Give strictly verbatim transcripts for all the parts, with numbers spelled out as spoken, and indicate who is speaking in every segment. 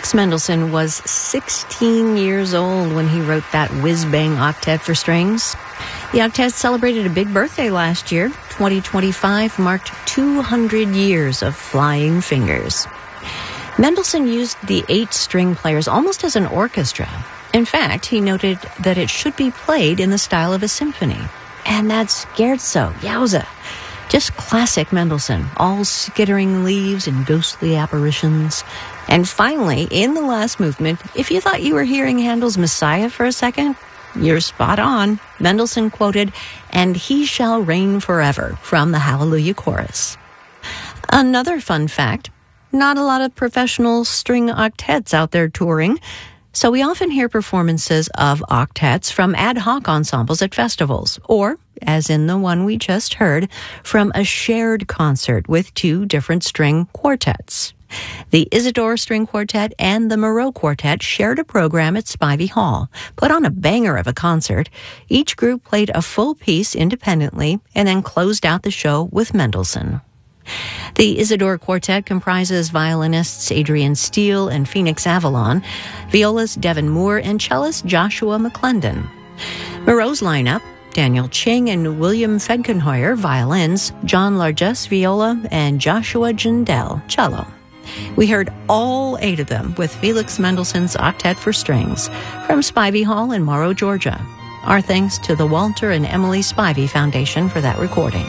Speaker 1: Felix Mendelssohn was sixteen years old when he wrote that whiz-bang octet for strings. The octet celebrated a big birthday last year. twenty twenty-five marked two hundred years of flying fingers. Mendelssohn used the eight string players almost as an orchestra. In fact, he noted that it should be played in the style of a symphony. And that's scherzo, yowza. Just classic Mendelssohn, all skittering leaves and ghostly apparitions. And finally, in the last movement, if you thought you were hearing Handel's Messiah for a second, you're spot on. Mendelssohn quoted, "And he shall reign forever," from the Hallelujah Chorus. Another fun fact, not a lot of professional string octets out there touring, so we often hear performances of octets from ad hoc ensembles at festivals, or, as in the one we just heard, from a shared concert with two different string quartets. The Isidore String Quartet and the Moreau Quartet shared a program at Spivey Hall, put on a banger of a concert. Each group played a full piece independently and then closed out the show with Mendelssohn. The Isidore Quartet comprises violinists Adrian Steele and Phoenix Avalon, violist Devin Moore, and cellist Joshua McClendon. Moreau's lineup, Daniel Ching and William Fedkenhoyer, violins, John Largess, viola, and Joshua Jindal, cello. We heard all eight of them with Felix Mendelssohn's Octet for Strings from Spivey Hall in Morrow, Georgia. Our thanks to the Walter and Emily Spivey Foundation for that recording.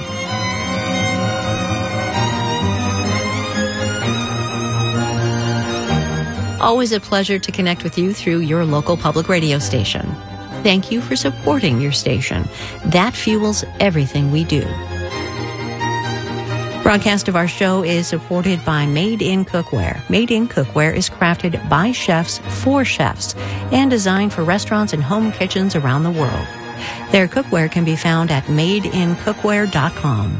Speaker 1: Always a pleasure to connect with you through your local public radio station. Thank you for supporting your station. That fuels everything we do. Broadcast of our show is supported by Made in Cookware. Made in Cookware is crafted by chefs for chefs and designed for restaurants and home kitchens around the world. Their cookware can be found at made in cookware dot com.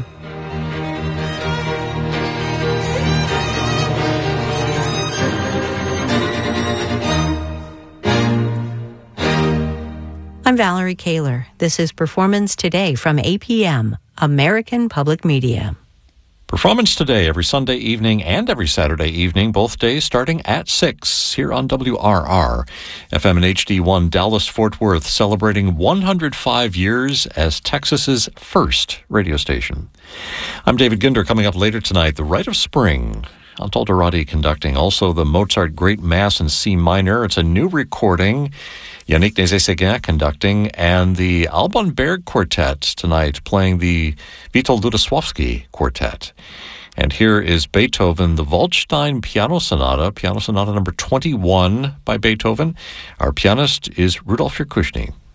Speaker 1: I'm Valerie Kaler. This is Performance Today from A P M, American Public Media.
Speaker 2: Performance Today every Sunday evening and every Saturday evening, both days starting at six here on W R R. F M and H D one Dallas-Fort Worth, celebrating one hundred five years as Texas's first radio station. I'm David Ginder. Coming up later tonight, The Rite of Spring. Altaldarati conducting. Also, the Mozart Great Mass in C minor. It's a new recording. Yannick Nézet-Séguin conducting, and the Alban Berg Quartet tonight playing the Witold Lutoslawski Quartet. And here is Beethoven, the Waldstein Piano Sonata, Piano Sonata number twenty-one by Beethoven. Our pianist is Rudolf Yerkushny.